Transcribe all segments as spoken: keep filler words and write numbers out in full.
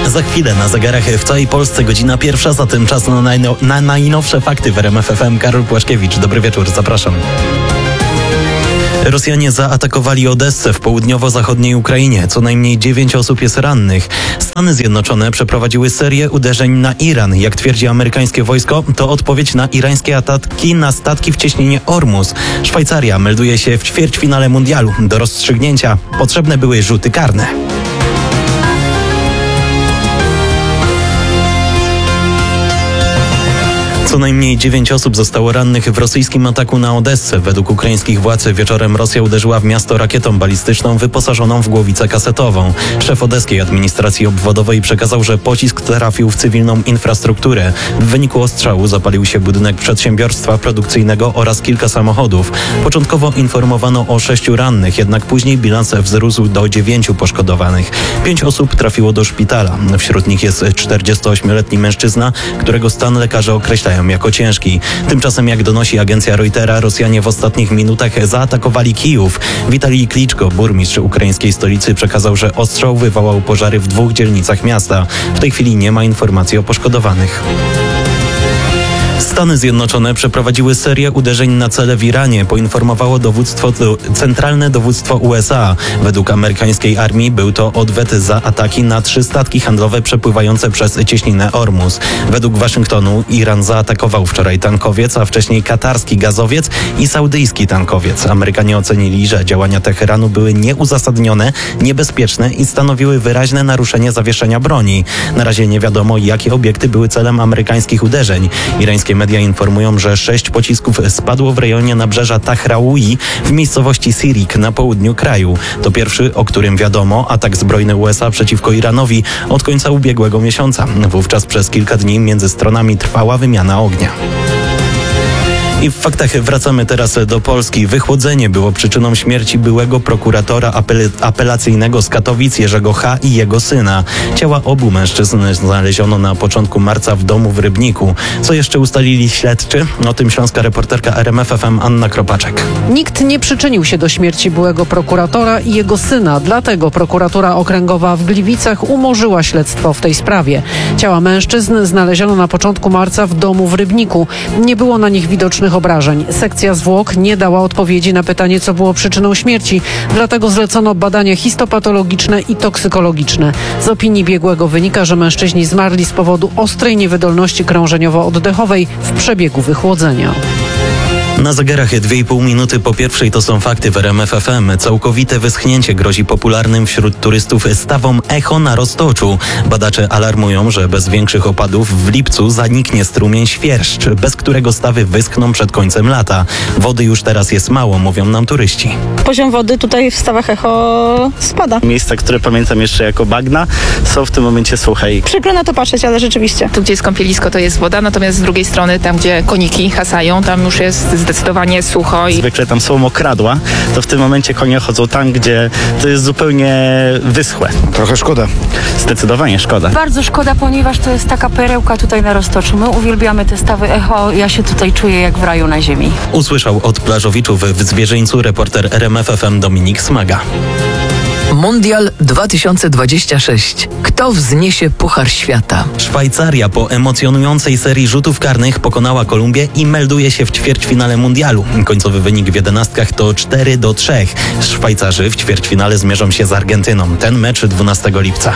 Za chwilę na zegarach w całej Polsce godzina pierwsza, zatem czas na, najno, na najnowsze fakty w R M F F M. Karol Płaszkiewicz, dobry wieczór, zapraszam. Rosjanie zaatakowali Odessę w południowo-zachodniej Ukrainie. Co najmniej dziewięć osób jest rannych. Stany Zjednoczone przeprowadziły serię uderzeń na Iran. Jak twierdzi amerykańskie wojsko, to odpowiedź na irańskie ataki na statki w cieśninie Ormus. Szwajcaria melduje się w ćwierćfinale mundialu. Do rozstrzygnięcia potrzebne były rzuty karne. Co najmniej dziewięć osób zostało rannych w rosyjskim ataku na Odessę. Według ukraińskich władz wieczorem Rosja uderzyła w miasto rakietą balistyczną wyposażoną w głowicę kasetową. Szef odeskiej administracji obwodowej przekazał, że pocisk trafił w cywilną infrastrukturę. W wyniku ostrzału zapalił się budynek przedsiębiorstwa produkcyjnego oraz kilka samochodów. Początkowo informowano o sześciu rannych, jednak później bilans wzrósł do dziewięciu poszkodowanych. Pięć osób trafiło do szpitala. Wśród nich jest czterdziestoośmioletni mężczyzna, którego stan lekarze określają jako ciężki. Tymczasem, jak donosi agencja Reutera, Rosjanie w ostatnich minutach zaatakowali Kijów. Witalij Kliczko, burmistrz ukraińskiej stolicy, przekazał, że ostrzał wywołał pożary w dwóch dzielnicach miasta. W tej chwili nie ma informacji o poszkodowanych. Stany Zjednoczone przeprowadziły serię uderzeń na cele w Iranie, poinformowało dowództwo, centralne dowództwo U S A. Według amerykańskiej armii był to odwet za ataki na trzy statki handlowe przepływające przez cieśninę Ormus. Według Waszyngtonu Iran zaatakował wczoraj tankowiec, a wcześniej katarski gazowiec i saudyjski tankowiec. Amerykanie ocenili, że działania Teheranu były nieuzasadnione, niebezpieczne i stanowiły wyraźne naruszenie zawieszenia broni. Na razie nie wiadomo, jakie obiekty były celem amerykańskich uderzeń. Irańskie media informują, że sześć pocisków spadło w rejonie nabrzeża Tahraoui w miejscowości Sirik na południu kraju. To pierwszy, o którym wiadomo, atak zbrojny U S A przeciwko Iranowi od końca ubiegłego miesiąca. Wówczas przez kilka dni między stronami trwała wymiana ognia. I w faktach wracamy teraz do Polski. Wychłodzenie było przyczyną śmierci byłego prokuratora apel- apelacyjnego z Katowic Jerzego H. i jego syna. Ciała obu mężczyzn znaleziono na początku marca w domu w Rybniku. Co jeszcze ustalili śledczy? O tym śląska reporterka R M F F M Anna Kropaczek. Nikt nie przyczynił się do śmierci byłego prokuratora i jego syna. Dlatego prokuratura okręgowa w Gliwicach umorzyła śledztwo w tej sprawie. Ciała mężczyzn znaleziono na początku marca w domu w Rybniku. Nie było na nich widocznych obrażeń. Sekcja zwłok nie dała odpowiedzi na pytanie, co było przyczyną śmierci, dlatego zlecono badania histopatologiczne i toksykologiczne. Z opinii biegłego wynika, że mężczyźni zmarli z powodu ostrej niewydolności krążeniowo-oddechowej w przebiegu wychłodzenia. Na zegarach dwie i pół minuty po pierwszej to są fakty w R M F F M. Całkowite wyschnięcie grozi popularnym wśród turystów stawom Echo na Roztoczu. Badacze alarmują, że bez większych opadów w lipcu zaniknie strumień Świerszcz, bez którego stawy wyschną przed końcem lata. Wody już teraz jest mało, mówią nam turyści. Poziom wody tutaj w stawach Echo spada. Miejsca, które pamiętam jeszcze jako bagna, są w tym momencie suche. Przykro na to patrzeć, ale rzeczywiście. Tu, gdzie jest kąpielisko, to jest woda, natomiast z drugiej strony, tam, gdzie koniki hasają, tam już jest zdecydowanie sucho. I... Zwykle tam są mokradła, to w tym momencie konie chodzą tam, gdzie to jest zupełnie wyschłe. Trochę szkoda. Zdecydowanie szkoda. Bardzo szkoda, ponieważ to jest taka perełka tutaj na Roztoczu. My uwielbiamy te stawy Echo. Ja się tutaj czuję jak w raju na ziemi. Usłyszał od plażowiczów w Zwierzyńcu reporter R M F F M Dominik Smaga. Mundial dwa tysiące dwudziesty szósty. Kto wzniesie Puchar Świata? Szwajcaria po emocjonującej serii rzutów karnych pokonała Kolumbię i melduje się w ćwierćfinale mundialu. Końcowy wynik w jedenastkach to cztery do trzech. Szwajcarzy w ćwierćfinale zmierzą się z Argentyną. Ten mecz dwunastego lipca.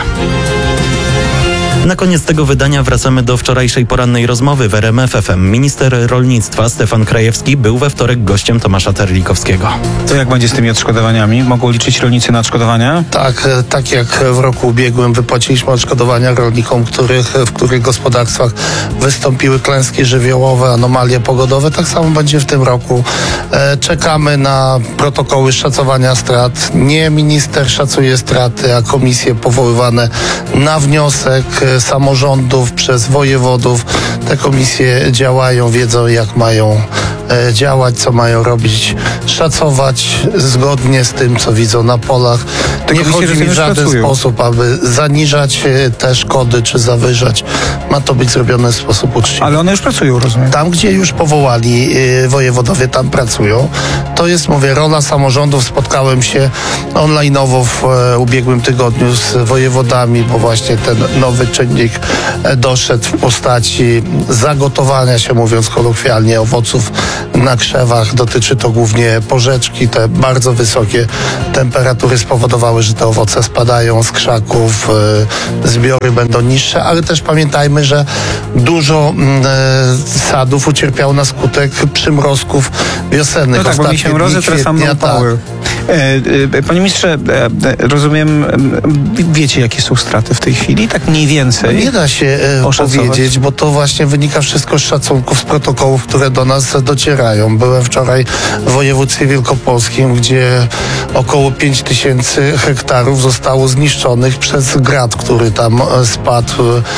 Na koniec tego wydania wracamy do wczorajszej porannej rozmowy w R M F F M. Minister rolnictwa Stefan Krajewski był we wtorek gościem Tomasza Terlikowskiego. To jak będzie z tymi odszkodowaniami? Mogą liczyć rolnicy na odszkodowania? Tak, tak jak w roku ubiegłym wypłaciliśmy odszkodowania rolnikom, których, w których gospodarstwach wystąpiły klęski żywiołowe, anomalie pogodowe, tak samo będzie w tym roku. E, czekamy na protokoły szacowania strat. Nie minister szacuje straty, a komisje powoływane na wniosek samorządów przez wojewodów. Te komisje działają, wiedzą jak mają e, działać, co mają robić, szacować zgodnie z tym, co widzą na polach. Nie komisje, chodzi że mi w już żaden pracują. sposób, aby zaniżać e, te szkody, czy zawyżać. Ma to być zrobione w sposób uczciwy. Ale one już pracują, rozumiem. Tam, gdzie już powołali y, wojewodowie, tam pracują. To jest, mówię, rola samorządów. Spotkałem się online'owo w e, ubiegłym tygodniu z wojewodami, bo właśnie ten nowy czynnik e, doszedł w postaci zagotowania się, mówiąc kolokwialnie, owoców na krzewach. Dotyczy to głównie porzeczki. Te bardzo wysokie temperatury spowodowały, że te owoce spadają z krzaków, e, zbiory będą niższe, ale też pamiętajmy, że dużo mm, e, sadów ucierpiało na skutek przymrozków wiosennych. No tak, bo Ostatnie mieliśmy mrozy, dni teraz mamy kwietnia, upały. E, e, Panie ministrze, e, e, rozumiem, e, wiecie, jakie są straty w tej chwili? Tak mniej więcej. Nie da się e, Oszacować. powiedzieć, bo to właśnie wynika wszystko z szacunków, z protokołów, które do nas docierają. Byłem wczoraj w województwie wielkopolskim, gdzie około pięć tysięcy hektarów zostało zniszczonych przez grad, który tam e, spadł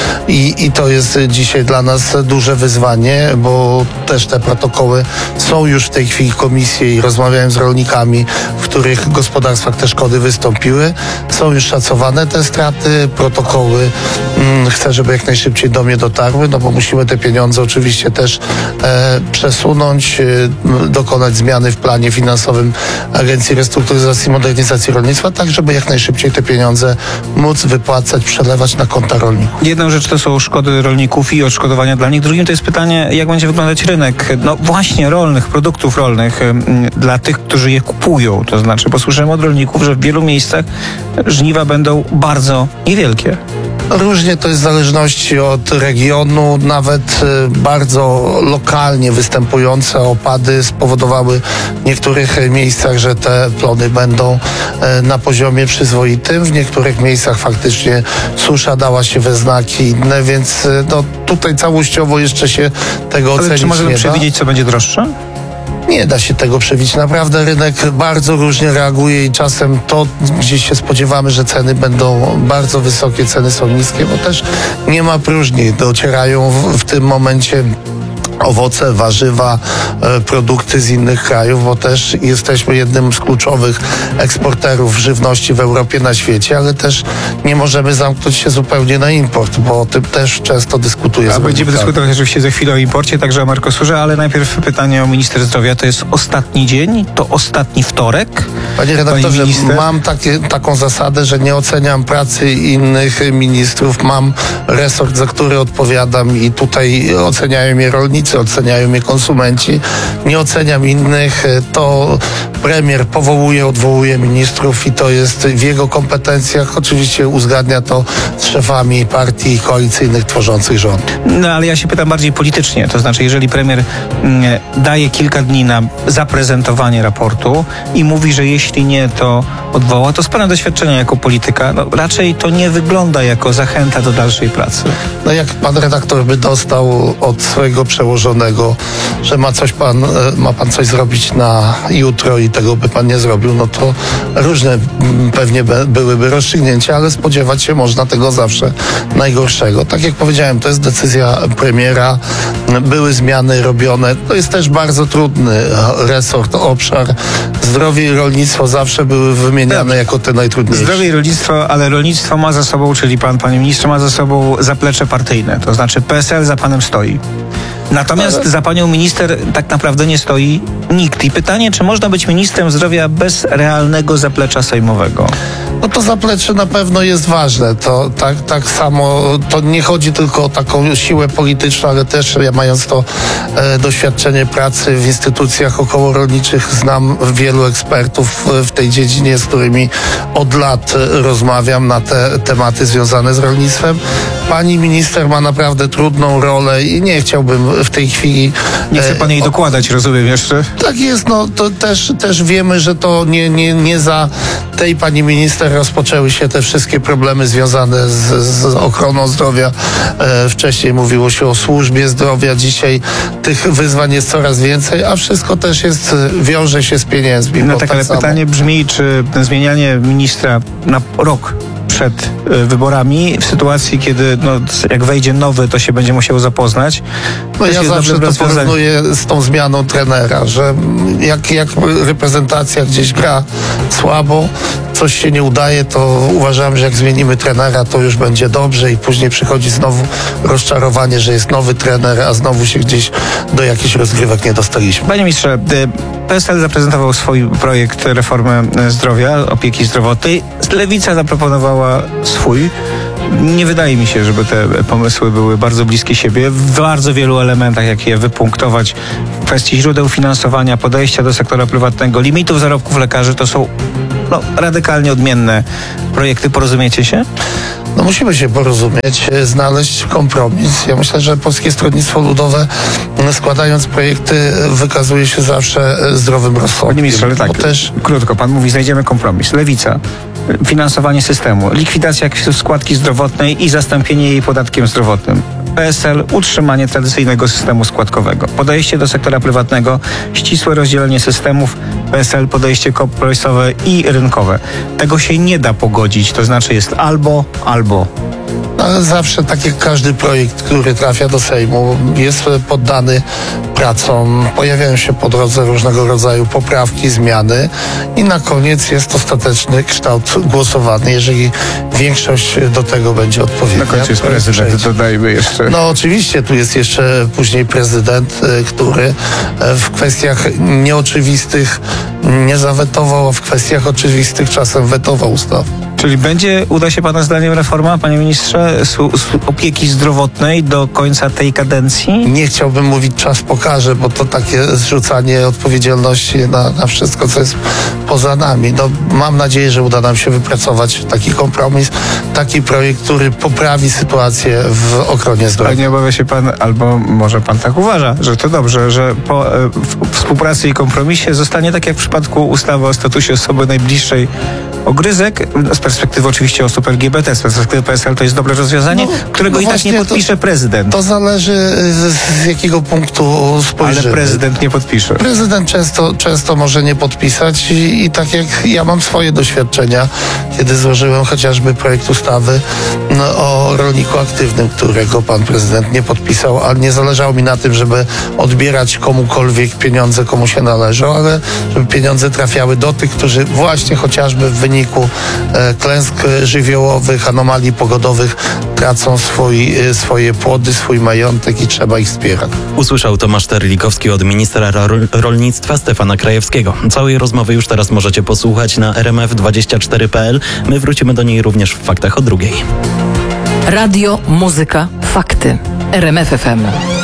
i, i to jest dzisiaj dla nas duże wyzwanie, bo też te protokoły są już w tej chwili komisji i rozmawiałem z rolnikami, w których gospodarstwach te szkody wystąpiły. Są już szacowane te straty, protokoły. Mm, chcę, żeby jak najszybciej do mnie dotarły, no bo musimy te pieniądze oczywiście też e, przesunąć, e, dokonać zmiany w planie finansowym Agencji Restrukturyzacji i Modernizacji Rolnictwa, tak żeby jak najszybciej te pieniądze móc wypłacać, przelewać na konta rolników. Jedną rzecz to są szkody rolników i odszkodowania dla nich. Drugim to jest pytanie, jak będzie wyglądać rynek, no właśnie rolnych, produktów rolnych ym, dla tych, którzy je kupują. To znaczy, bo słyszałem od rolników, że w wielu miejscach żniwa będą bardzo niewielkie. Różnie to jest w zależności od regionu, nawet e, bardzo lokalnie występujące opady spowodowały w niektórych miejscach, że te plony będą e, na poziomie przyzwoitym, w niektórych miejscach faktycznie susza dała się we znaki inne, więc e, no, tutaj całościowo jeszcze się tego Ale ocenić czy możemy nie da. przewidzieć, co będzie droższe? Nie da się tego przewidzieć. Naprawdę rynek bardzo różnie reaguje i czasem to, gdzieś się spodziewamy, że ceny będą bardzo wysokie, ceny są niskie, bo też nie ma próżni. Docierają w, w tym momencie owoce, warzywa, e, produkty z innych krajów, bo też jesteśmy jednym z kluczowych eksporterów żywności w Europie, na świecie, ale też nie możemy zamknąć się zupełnie na import, bo o tym też często dyskutuje. A będziemy dyskutować oczywiście za chwilę o imporcie, także o Mercosurze, ale najpierw pytanie o minister zdrowia. To jest ostatni dzień? To ostatni wtorek? Panie redaktorze, Pani minister? mam takie, taką zasadę, że nie oceniam pracy innych ministrów. Mam resort, za który odpowiadam i tutaj oceniają mnie rolnicy, oceniają mnie konsumenci. Nie oceniam innych. To premier powołuje, odwołuje ministrów i to jest w jego kompetencjach. Oczywiście uzgadnia to z szefami partii koalicyjnych tworzących rząd. No ale ja się pytam bardziej politycznie. To znaczy, jeżeli premier mm, daje kilka dni na zaprezentowanie raportu i mówi, że jeśli nie, to odwoła, to z pana doświadczenia jako polityka, no, raczej to nie wygląda jako zachęta do dalszej pracy. No jak pan redaktor by dostał od swojego przełożonego, że ma coś pan, ma pan coś zrobić na jutro i tego by pan nie zrobił, no to różne mm, pewnie be, byłyby rozstrzygnięcia, ale spodziewać się można tego zawsze najgorszego. Tak jak powiedziałem, to jest decyzja premiera, były zmiany robione, to jest też bardzo trudny resort, obszar. Zdrowie i rolnictwo zawsze były wymieniane Dobrze. jako te najtrudniejsze. Zdrowie i rolnictwo, ale rolnictwo ma za sobą, czyli pan, panie ministrze, ma za sobą zaplecze partyjne. To znaczy P S L za panem stoi. Natomiast Ale- za panią minister tak naprawdę nie stoi nikt. I pytanie, czy można być ministrem zdrowia bez realnego zaplecza sejmowego? No to zaplecze na pewno jest ważne. To tak, tak samo, to nie chodzi tylko o taką siłę polityczną, ale też ja mając to e, doświadczenie pracy w instytucjach okołorolniczych, znam wielu ekspertów w, w tej dziedzinie, z którymi od lat e, rozmawiam na te tematy związane z rolnictwem. Pani minister ma naprawdę trudną rolę i nie chciałbym w tej chwili... Nie chce e, pan jej o- dokładać, rozumiem jeszcze? Tak jest, no to też, też wiemy, że to nie, nie, nie za tej pani minister rozpoczęły się te wszystkie problemy związane z, z ochroną zdrowia. E, wcześniej mówiło się o służbie zdrowia, dzisiaj tych wyzwań jest coraz więcej, a wszystko też jest, wiąże się z pieniędzmi. No bo tak, ale samo- pytanie brzmi, czy zmienianie ministra na rok przed y, wyborami, w sytuacji, kiedy no, jak wejdzie nowy, to się będzie musiał zapoznać. No Też ja jest zawsze dobre to rozwiązanie. porównuję z tą zmianą trenera, że jak, jak reprezentacja gdzieś gra słabo, coś się nie udaje, to uważam, że jak zmienimy trenera, to już będzie dobrze i później przychodzi znowu rozczarowanie, że jest nowy trener, a znowu się gdzieś do jakichś rozgrywek nie dostaliśmy. Panie ministrze, P S L zaprezentował swój projekt reformy zdrowia, opieki zdrowotnej. Lewica zaproponowała swój. Nie wydaje mi się, żeby te pomysły były bardzo bliskie siebie. W bardzo wielu elementach, jak je wypunktować, w kwestii źródeł finansowania, podejścia do sektora prywatnego, limitów zarobków lekarzy, to są no, radykalnie odmienne projekty. Porozumiecie się? No musimy się porozumieć, znaleźć kompromis. Ja myślę, że Polskie Stronnictwo Ludowe, składając projekty, wykazuje się zawsze zdrowym rozsądkiem. Panie ministrze, ale tak, Bo też krótko, pan mówi, znajdziemy kompromis. Lewica, finansowanie systemu, likwidacja składki zdrowotnej i zastąpienie jej podatkiem zdrowotnym. P S L, utrzymanie tradycyjnego systemu składkowego. Podejście do sektora prywatnego, ścisłe rozdzielenie systemów, P S L, podejście kompromisowe i rynkowe. Tego się nie da pogodzić, to znaczy jest albo, albo. ale zawsze, tak jak każdy projekt, który trafia do Sejmu, jest poddany pracom, pojawiają się po drodze różnego rodzaju poprawki, zmiany i na koniec jest ostateczny kształt głosowany, jeżeli większość do tego będzie odpowiednia. Na końcu jest prezydent, dodajmy jeszcze. No oczywiście, tu jest jeszcze później prezydent, który w kwestiach nieoczywistych nie zawetował, a w kwestiach oczywistych czasem wetował ustawę. Czyli będzie, uda się pana zdaniem reforma, panie ministrze, z, z opieki zdrowotnej do końca tej kadencji? Nie chciałbym mówić czas pokaże, bo to takie zrzucanie odpowiedzialności na, na wszystko, co jest poza nami. No, mam nadzieję, że uda nam się wypracować taki kompromis, taki projekt, który poprawi sytuację w ochronie Ale zdrowia. nie obawia się pan, albo może pan tak uważa, że to dobrze, że po e, w, współpracy i kompromisie zostanie tak jak w przypadku ustawy o statusie osoby najbliższej ogryzek, z perspektywy oczywiście osób L G B T, z perspektywy P S L to jest dobre rozwiązanie, No, którego no i tak właśnie nie to- podpisze prezydent. To zależy z, z jakiego punktu spojrzymy. Ale prezydent nie podpisze. Prezydent często, często może nie podpisać i, i tak jak ja mam swoje doświadczenia, kiedy złożyłem chociażby projekt ustawy no, o rolniku aktywnym, którego pan prezydent nie podpisał, ale nie zależało mi na tym, żeby odbierać komukolwiek pieniądze, komu się należą, ale żeby pieniądze trafiały do tych, którzy właśnie chociażby w wyniku e, klęsk żywiołowych, anomalii pogodowych tracą swój, e, swoje płody, swój majątek i trzeba ich wspierać. Usłyszał Tomasz Terlikowski od ministra ro- rolnictwa Stefana Krajewskiego. Całej rozmowy już teraz możecie posłuchać na r m f dwadzieścia cztery kropka p l. My wrócimy do niej również w faktach o drugiej. Radio, muzyka, fakty. R M F F M.